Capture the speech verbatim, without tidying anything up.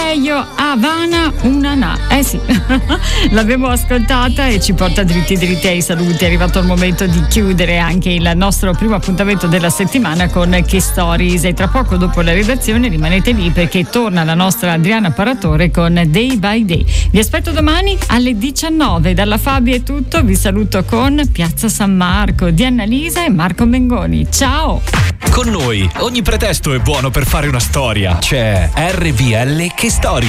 Meglio Havana una na. Eh sì, l'abbiamo ascoltata e ci porta dritti dritti ai saluti. È arrivato il momento di chiudere anche il nostro primo appuntamento della settimana con Che Stories, e tra poco dopo la redazione rimanete lì perché torna la nostra Adriana Paratore con Day by Day. Vi aspetto domani alle diciannove. Dalla Fabio è tutto, vi saluto con Piazza San Marco di Annalisa e Marco Mengoni. Ciao! Con noi ogni pretesto è buono per fare una storia. C'è R V L Che Stories.